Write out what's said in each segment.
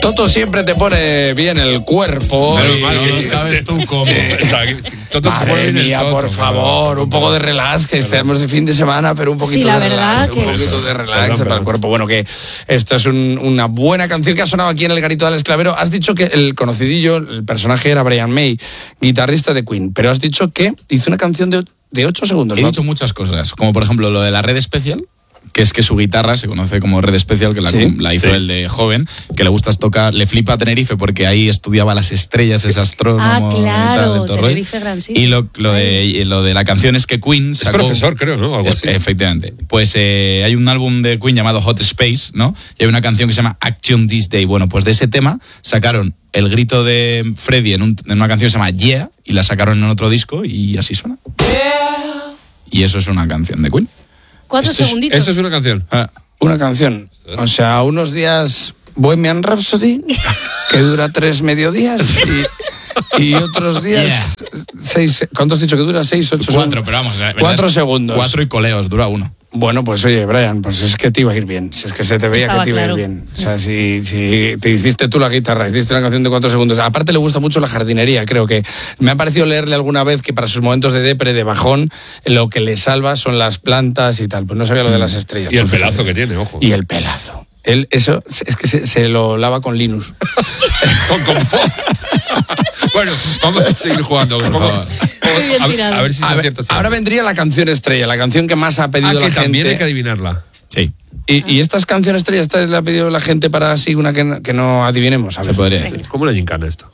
Toto siempre te pone bien el cuerpo. Pero no lo sabes tú cómo. Madre mía, por favor, un poco de relax, que estamos de fin de semana, pero un poquito de relax. Un poquito de relax para el cuerpo. Bueno, que esto es una buena canción que ha sonado aquí en El Garito del Esclavero. Has dicho que el conocidillo, el personaje era Brian May, guitarrista de Queen, pero has dicho que hizo una canción de 8 segundos. He dicho muchas cosas, como por ejemplo lo de la Red Special, que es que su guitarra se conoce como Red Special, que la hizo él de joven, que le gusta tocar, le flipa a Tenerife porque ahí estudiaba las estrellas, es astrónomo. Claro, Tenerife Gran, sí. Y lo de la canción es que Queen sacó... Es profesor, creo, ¿no? Algo así. Efectivamente. Pues hay un álbum de Queen llamado Hot Space, ¿no? Y hay una canción que se llama Action This Day. Bueno, pues de ese tema sacaron el grito de Freddie en una canción que se llama Yeah, y la sacaron en otro disco y así suena. Y eso es una canción de Queen. 4 segunditos. Eso es una canción. Una canción. O sea, unos días Bohemian Rhapsody, que dura 3 mediodías, y otros días 6. ¿Cuánto has dicho que dura? 6, 8 segundos. 4, pero vamos. 4 segundos. 4 y coleos, dura 1. Bueno, pues oye, Brian, pues es que te iba a ir bien. Si es que se te veía que te iba a ir bien. O sea, si te hiciste tú la guitarra, hiciste una canción de 4 segundos. Aparte le gusta mucho la jardinería, creo que. Me ha parecido leerle alguna vez que para sus momentos de depre, de bajón, lo que le salva son las plantas y tal. Pues no sabía lo de las estrellas. Y el pelazo que tiene, ojo. Y el pelazo. Él, eso, es que se lo lava con Linux. Con compost. Bueno, vamos a seguir jugando. A ver si se acierta. Ahora vendría la canción estrella, la canción que más ha pedido la gente. También hay que adivinarla. Sí. Y estas canciones estrella, esta la ha pedido la gente para así una que no adivinemos. A ver. Se podría decir. Es como una gincana esto.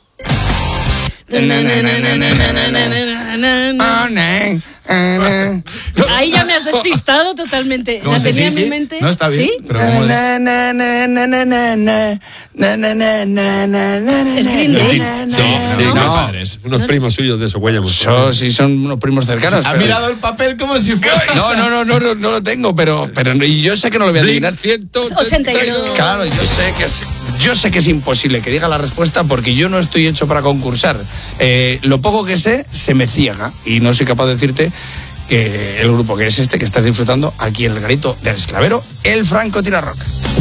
Ahí ya me has despistado totalmente. La tenía en mi mente. No está bien. ¿Sí? Pero ¿cómo es? Es Green Day. Sí, unos primos suyos de eso, Sí, son unos primos cercanos. Ha mirado el papel como si fuera. No lo tengo, pero y yo sé que no lo voy a adivinar. 182. Claro, yo sé que es imposible que diga la respuesta porque yo no estoy hecho para concursar. Lo poco que sé se me ciega y no soy capaz de decirte que el grupo que es este que estás disfrutando aquí en El Garito del Esclavero, el Franco Tira Rock.